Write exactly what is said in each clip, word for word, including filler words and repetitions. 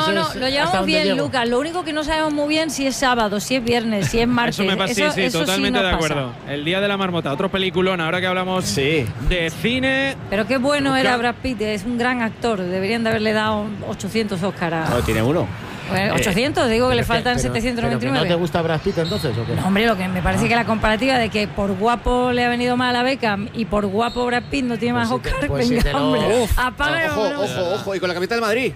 no, es no, lo hasta llevamos donde bien, llego. Lucas. Lo único que no sabemos muy bien si es sábado, si es viernes, si es martes. Eso me pasa, eso, sí, sí, eso totalmente sí de nos acuerdo. pasa. El Día de la Marmota, otro peliculón, ahora que hablamos Sí. de cine. Pero qué bueno Lucas. era Brad Pitt, es un gran actor. Deberían de haberle dado ochocientos Oscar a… No, tiene uno. Bueno, ochocientos, digo que le Pero faltan pero- setecientos pero noventa y que nueve. ¿No te gusta Brad Pitt entonces o qué? No, hombre, lo que me parece que la comparativa de que por guapo le ha venido mal a Beckham y por guapo Brad Pitt no tiene Pues más si te- Oscar, pues si venga, te lo- hombre, Uf. apaga y Ojo, vámonos. ojo, ojo. Y con la camiseta del Madrid.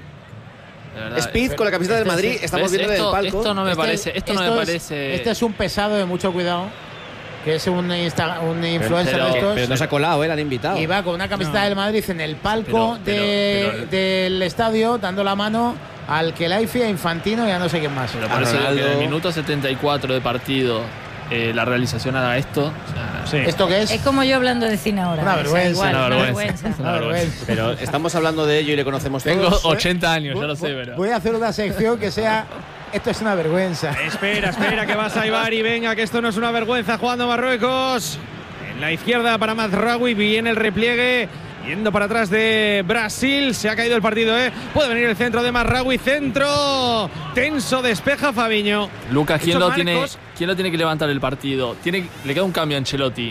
De verdad, Speed eh, con la camiseta del este Madrid. es- Estamos ¿ves? viendo esto, el palco. esto no me Este- parece. Esto, no me es- parece. Este es un pesado de mucho cuidado, que es un, insta- un influencer pero- de estos. Pero no se ha colado, ¿eh? Le han invitado. Y va con una camiseta No. del Madrid en el palco Pero- pero- de- pero- del estadio, dando la mano al Kelaifi, a Infantino y a no sé quién más. Pero A por eso digo que en el Ronaldo. minuto setenta y cuatro de partido eh, la realización haga esto. O sea, Sí. ¿Esto qué es? Es como yo hablando de cine ahora. Una o sea, vergüenza, igual, una una vergüenza. vergüenza. Una vergüenza. Pero estamos hablando de ello y le conocemos Tengo todos. ¿eh? ochenta años, ya lo sé, Voy- pero. Voy a hacer una sección que sea. Esto es una vergüenza. Espera, espera, que va Saibari. Venga, que esto no es una vergüenza jugando Marruecos. En la izquierda para Mazraoui, viene el repliegue. Yendo para atrás de Brasil. Se ha caído el partido, ¿eh? Puede venir el centro de Mazraoui. Centro. Tenso, despeja Fabiño. Lucas, ¿quién Hecho lo, tiene, Marcos. ¿quién lo tiene que levantar el partido? Tiene, le queda un cambio a Ancelotti.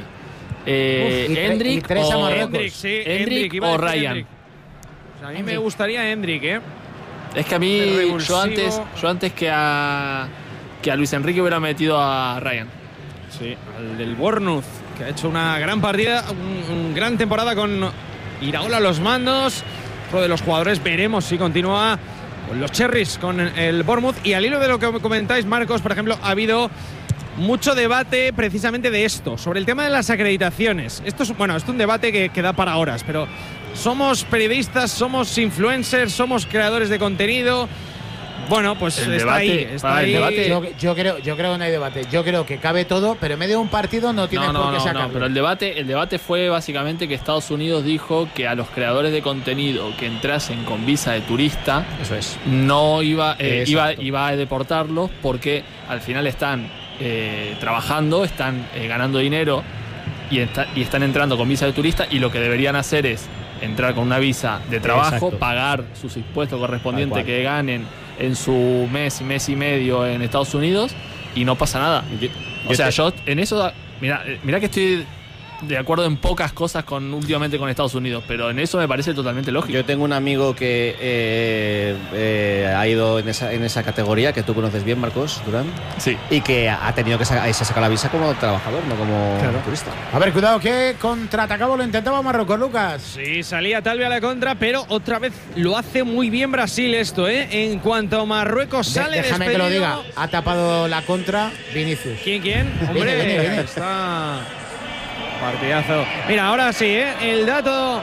Eh, Uf, y tre- y Hendrik tres a o, Marruecos. Hendrik, sí. Hendrik Hendrik, iba a o decir Ryan. Hendrik. O sea, a mí me gustaría Hendrik, ¿eh? Es que a El mí, revulsivo. yo antes, yo antes que a que a Luis Enrique hubiera metido a Ryan. Sí, al del Bournemouth, que ha hecho una gran partida, un, un gran temporada con Iraola a los mandos. Otro de los jugadores, veremos si continúa con los Cherries, con el Bournemouth. Y al hilo de lo que comentáis, Marcos, por ejemplo, ha habido mucho debate precisamente de esto, sobre el tema de las acreditaciones. Esto es, bueno, esto es un debate que, que da para horas, pero somos periodistas, somos influencers, somos creadores de contenido. Bueno, pues El está debate, ahí, está para el ahí. debate. Yo, yo creo, yo creo que no hay debate. Yo creo que cabe todo, pero en medio de un partido no tienes No, no, por qué no, sacarlo. no, pero el debate, el debate fue básicamente que Estados Unidos dijo que a los creadores de contenido que entrasen con visa de turista Eso es. no iba, eh, iba, Exacto. iba a deportarlos porque al final están eh, trabajando, están eh, ganando dinero y, está- y están entrando con visa de turista, y lo que deberían hacer es entrar con una visa de trabajo, Exacto. pagar sus impuestos correspondientes Tal cual. que ganen en su mes, mes y medio en Estados Unidos, y no pasa nada. Yo- O sea, te- yo en eso, mira, mira que estoy de acuerdo en pocas cosas con últimamente con Estados Unidos, pero en eso me parece totalmente lógico. Yo tengo un amigo que eh, eh, ha ido en esa, en esa categoría, que tú conoces bien, Marcos Durán, Sí. y que ha tenido que sacar, se saca la visa como trabajador, no como Claro. turista. A ver, cuidado que contraatacaba lo intentaba Marruecos, Lucas. Sí, salía Talvi a la contra, pero otra vez lo hace muy bien Brasil esto, ¿eh? En cuanto Marruecos De- sale déjame que lo despedido. diga. Ha tapado la contra Vinicius. ¿Quién, quién? Hombre, Viene, viene, viene. está… Partidazo. Mira, ahora sí, ¿eh? El dato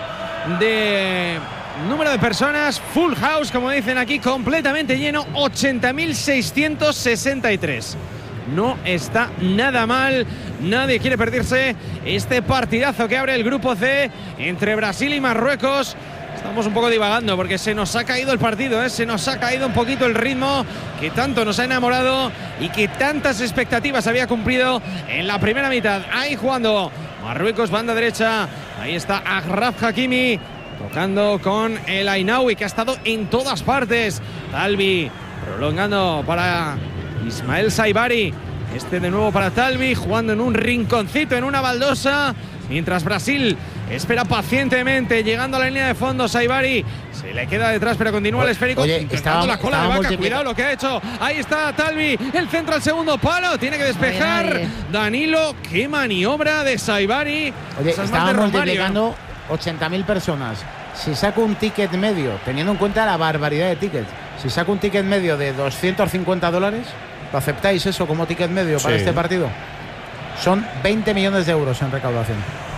de número de personas, full house, como dicen aquí, completamente lleno, ochenta mil seiscientos sesenta y tres. No está nada mal, nadie quiere perderse este partidazo que abre el grupo C entre Brasil y Marruecos. Estamos un poco divagando porque se nos ha caído el partido, ¿eh? Se nos ha caído un poquito el ritmo que tanto nos ha enamorado y que tantas expectativas había cumplido en la primera mitad. Ahí jugando Marruecos, banda derecha. Ahí está Achraf Hakimi tocando con el Ainaoui, que ha estado en todas partes. Talvi prolongando para Ismael Saibari. Este de nuevo para Talvi, jugando en un rinconcito, en una baldosa. Mientras Brasil espera pacientemente, llegando a la línea de fondo, Saibari se le queda detrás, pero continúa el esférico. Oye, intentando estaba- la cola de estaba vaca. multiplica- Cuidado lo que ha hecho. Ahí está Talvi, el centro al segundo palo. Tiene que despejar. Ay, ay, ay. Danilo, qué maniobra de Saibari. Oye, Esas más estaban de Romario. multiplicando ochenta mil personas. Si saco un ticket medio, teniendo en cuenta la barbaridad de tickets, si saco un ticket medio de doscientos cincuenta dólares, ¿lo aceptáis eso como ticket medio para Sí. este partido? Son veinte millones de euros en recaudación.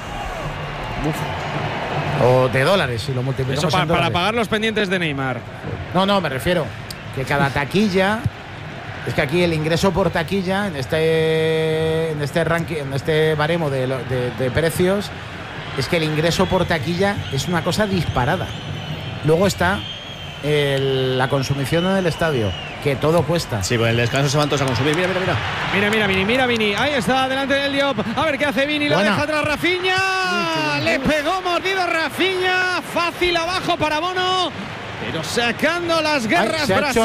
O de dólares, si lo multiplicamos Eso pa- en para dólares. pagar los pendientes de Neymar. No, no, me refiero que cada taquilla, es que aquí el ingreso por taquilla en este en este ranking, en este baremo de, lo- de- de precios, es que el ingreso por taquilla es una cosa disparada. Luego está el- la consumición en el estadio, que todo cuesta. Sí, pues el descanso se van todos a consumir. Mira, mira, mira. Mira, mira, Vini, mira, Vini. Ahí está, delante del Diop. A ver qué hace Vini. La Buena. deja atrás Rafinha. Le pegó mordido Rafinha. Fácil abajo para Bono. Pero sacando las garras Ay, se ha hecho